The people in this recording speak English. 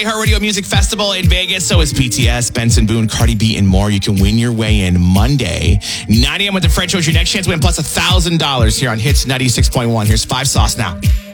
iHeartRadio Music Festival in Vegas. So is BTS, Benson Boone, Cardi B, and more. You can win your way in Monday, 9 a.m. with the Fred Show. Your next chance to win plus $1,000 here on Hits 96.1. Here's 5 Sauce now.